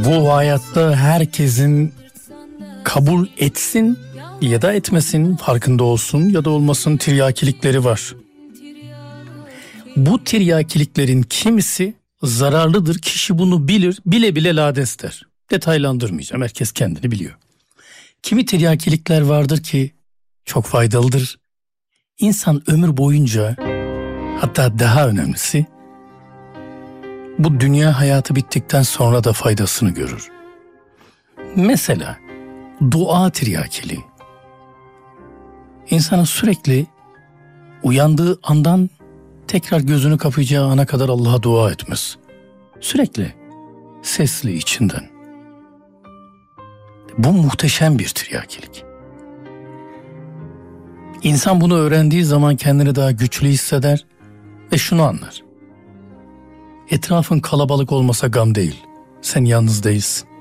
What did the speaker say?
Bu hayatta herkesin kabul etsin ya da etmesin, farkında olsun ya da olmasın tiryakilikleri var. Bu tiryakiliklerin kimisi zararlıdır, kişi bunu bilir, bile bile lades der. Detaylandırmayacağım, herkes kendini biliyor. Kimi tiryakilikler vardır ki çok faydalıdır. İnsan ömür boyunca, hatta daha önemlisi, bu dünya hayatı bittikten sonra da faydasını görür. Mesela dua tiryakiliği. İnsanın sürekli uyandığı andan tekrar gözünü kapayacağı ana kadar Allah'a dua etmez. Sürekli, sesli, içinden. Bu muhteşem bir tiryakilik. İnsan bunu öğrendiği zaman kendini daha güçlü hisseder ve şunu anlar. Etrafın kalabalık olmasa gam değil, sen yalnız değilsin.